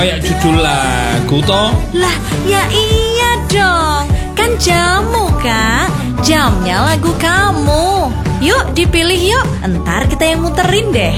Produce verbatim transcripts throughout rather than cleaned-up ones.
Kayak judul lagu toh. Lah, ya iya dong. Kan jamu, Kak. Jamnya lagu kamu. Yuk dipilih yuk. Entar kita yang muterin deh.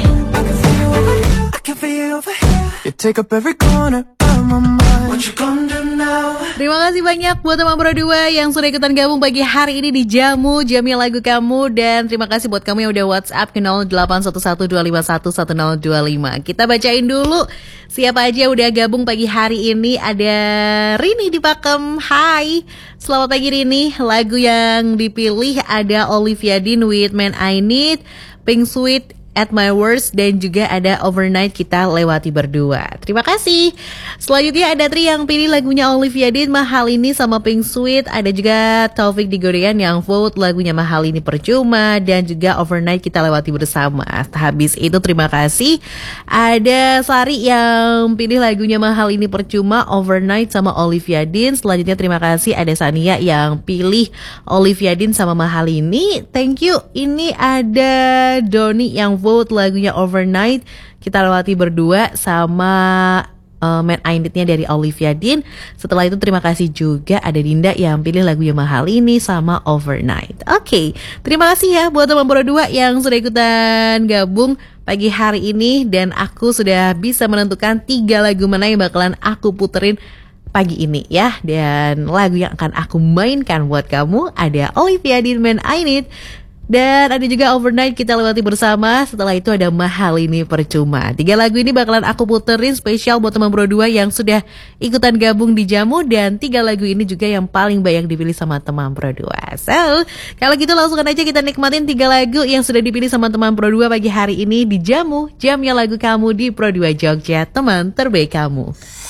Terima kasih banyak buat teman Pro dua yang sudah ikutan gabung pagi hari ini di Jamu Jamnya Lagu Kamu. Dan terima kasih buat kamu yang udah WhatsApp ke nol delapan satu satu dua lima satu satu nol dua lima. Kita bacain dulu siapa aja udah gabung pagi hari ini. Ada Rini di Pakem. Hai, selamat pagi Rini. Lagu yang dipilih ada Olivia Dean with Man I Need, Pink Sweet, At My Worst, dan juga ada Overnight Kita Lewati Berdua. Terima kasih. Selanjutnya ada Tri yang pilih lagunya Olivia Dean, Mahal Ini sama Pink Sweet. Ada juga Taufik di Gorean yang vote lagunya Mahal Ini Percuma, dan juga Overnight Kita Lewati Bersama. Habis itu terima kasih. Ada Sari yang pilih lagunya Mahal Ini Percuma, Overnight sama Olivia Dean. Selanjutnya terima kasih ada Sania yang pilih Olivia Dean sama Mahal Ini. Thank you. Ini ada Doni yang vote lagunya Overnight Kita Lewati Berdua sama uh, Man I Need-nya dari Olivia Dean. Setelah itu terima kasih juga ada Dinda yang pilih lagunya Mahal Ini sama Overnight. Oke, okay. Terima kasih ya buat teman Pro dua yang sudah ikutan gabung pagi hari ini. Dan aku sudah bisa menentukan tiga lagu mana yang bakalan aku puterin pagi ini ya. Dan lagu yang akan aku mainkan buat kamu ada Olivia Dean, Man I Need, dan ada juga Overnight Kita Lewati Bersama. Setelah itu ada Mahal Ini Percuma. Tiga lagu ini bakalan aku puterin spesial buat teman Pro dua yang sudah ikutan gabung di Jamu. Dan tiga lagu ini juga yang paling banyak dipilih sama teman Pro dua. So, kalau gitu langsung aja kita nikmatin tiga lagu yang sudah dipilih sama teman Pro dua pagi hari ini di Jamu Jamnya Lagu Kamu di Pro dua Jogja, teman terbaik kamu.